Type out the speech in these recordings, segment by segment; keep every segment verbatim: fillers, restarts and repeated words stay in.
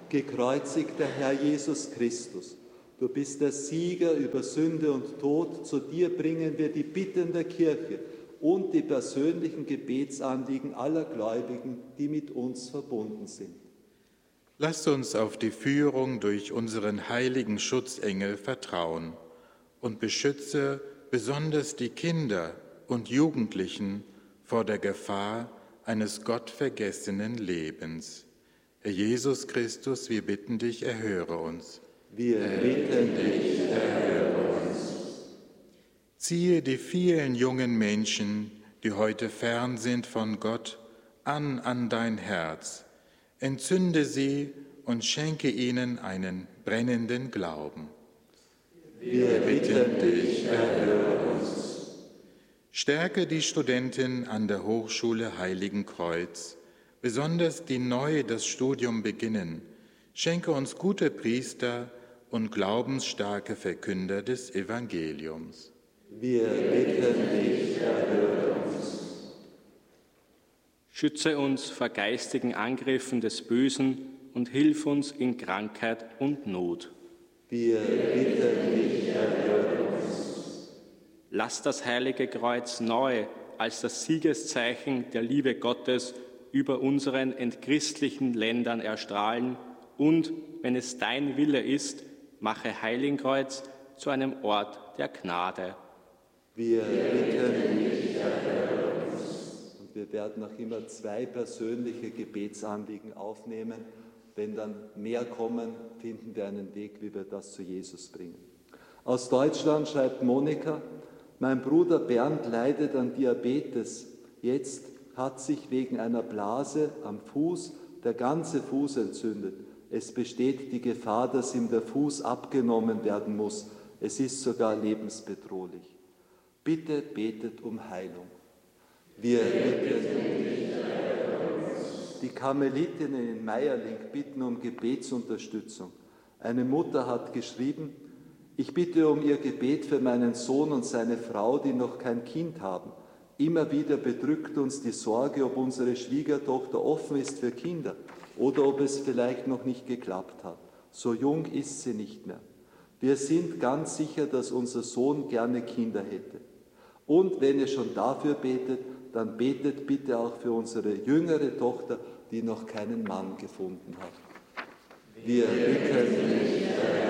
Gekreuzigter Herr Jesus Christus, du bist der Sieger über Sünde und Tod. Zu dir bringen wir die Bitten der Kirche und die persönlichen Gebetsanliegen aller Gläubigen, die mit uns verbunden sind. Lasst uns auf die Führung durch unseren heiligen Schutzengel vertrauen und beschütze besonders die Kinder und Jugendlichen vor der Gefahr eines gottvergessenen Lebens. Herr Jesus Christus, wir bitten dich, erhöre uns. Wir bitten dich, erhöre uns. Ziehe die vielen jungen Menschen, die heute fern sind von Gott, an an dein Herz. Entzünde sie und schenke ihnen einen brennenden Glauben. Wir bitten dich, erhöre uns. Stärke die Studenten an der Hochschule Heiligenkreuz, besonders die neu das Studium beginnen. Schenke uns gute Priester und glaubensstarke Verkünder des Evangeliums. Wir bitten dich, erhöre uns. Schütze uns vor geistigen Angriffen des Bösen und hilf uns in Krankheit und Not. Wir bitten dich, erhöre uns. Lass das heilige Kreuz neu als das Siegeszeichen der Liebe Gottes über unseren entchristlichen Ländern erstrahlen und, wenn es dein Wille ist, mache Heiligenkreuz zu einem Ort der Gnade. Wir bitten dich, erhöre uns. Und wir werden auch immer zwei persönliche Gebetsanliegen aufnehmen. Wenn dann mehr kommen, finden wir einen Weg, wie wir das zu Jesus bringen. Aus Deutschland schreibt Monika: Mein Bruder Bernd leidet an Diabetes. Jetzt hat sich wegen einer Blase am Fuß der ganze Fuß entzündet. Es besteht die Gefahr, dass ihm der Fuß abgenommen werden muss. Es ist sogar lebensbedrohlich. Bitte betet um Heilung. Wir bitten dich, die Karmelitinnen in Meierling bitten um Gebetsunterstützung. Eine Mutter hat geschrieben: Ich bitte um ihr Gebet für meinen Sohn und seine Frau, die noch kein Kind haben. Immer wieder bedrückt uns die Sorge, ob unsere Schwiegertochter offen ist für Kinder oder ob es vielleicht noch nicht geklappt hat. So jung ist sie nicht mehr. Wir sind ganz sicher, dass unser Sohn gerne Kinder hätte. Und wenn ihr schon dafür betet, dann betet bitte auch für unsere jüngere Tochter, die noch keinen Mann gefunden hat. Wir bitten dich,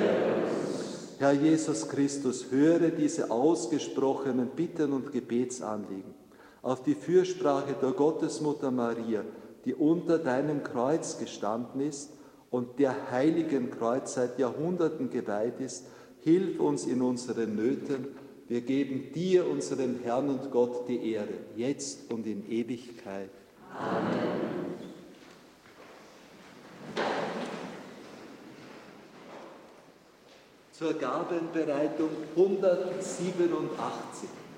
Herr Jesus Christus, höre diese ausgesprochenen Bitten und Gebetsanliegen auf die Fürsprache der Gottesmutter Maria, die unter deinem Kreuz gestanden ist und der heiligen Kreuz seit Jahrhunderten geweiht ist. Hilf uns in unseren Nöten. Wir geben dir, unserem Herrn und Gott, die Ehre, jetzt und in Ewigkeit. Amen. Zur Gabenbereitung hundertsiebenundachtzig.